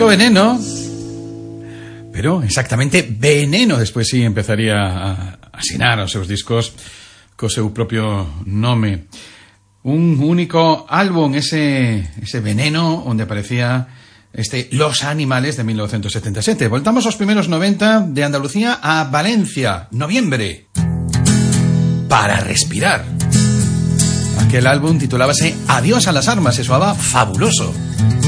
Efecto Veneno, pero exactamente Veneno despois sí empezaría a asinar os seus discos co seu propio nome. Un único álbum, ese Veneno, onde aparecía Los Animales de 1977. Voltamos aos primeros 90 de Andalucía a Valencia, noviembre. Para respirar. Aquel álbum titulábase Adiós a las armas e soaba fabuloso.